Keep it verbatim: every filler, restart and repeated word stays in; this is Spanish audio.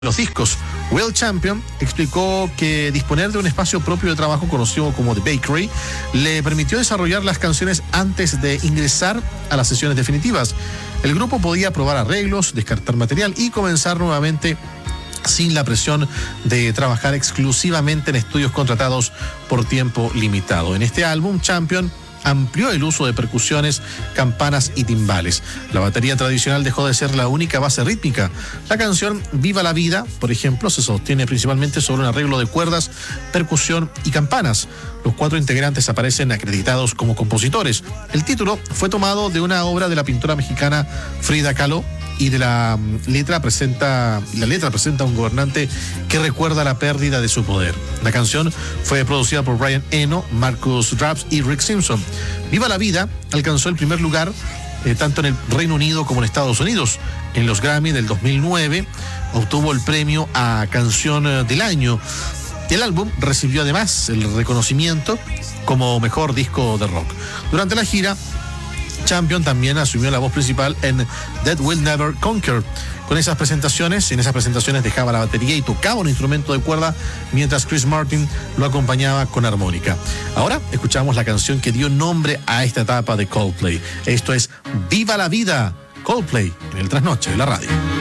los discos. Will Champion explicó que disponer de un espacio propio de trabajo conocido como The Bakery le permitió desarrollar las canciones antes de ingresar a las sesiones definitivas. El grupo podía probar arreglos, descartar material y comenzar nuevamente sin la presión de trabajar exclusivamente en estudios contratados por tiempo limitado. En este álbum, Champion amplió el uso de percusiones, campanas y timbales. La batería tradicional dejó de ser la única base rítmica. La canción Viva la Vida, por ejemplo, se sostiene principalmente sobre un arreglo de cuerdas, percusión y campanas. Los cuatro integrantes aparecen acreditados como compositores. El título fue tomado de una obra de la pintora mexicana Frida Kahlo, y de la letra presenta la letra presenta a un gobernante que recuerda la pérdida de su poder. La canción fue producida por Brian Eno, Marcus Raps y Rick Simpson. Viva la Vida alcanzó el primer lugar eh, tanto en el Reino Unido como en Estados Unidos. En los Grammy del dos mil nueve obtuvo el premio a Canción del Año. El álbum recibió además el reconocimiento como mejor disco de rock. Durante la gira, Champion también asumió la voz principal en That Will Never Conquer. Con esas presentaciones, en esas presentaciones dejaba la batería y tocaba un instrumento de cuerda, mientras Chris Martin lo acompañaba con armónica. Ahora escuchamos la canción que dio nombre a esta etapa de Coldplay. Esto es Viva la Vida, Coldplay, en el Trasnoche de la radio.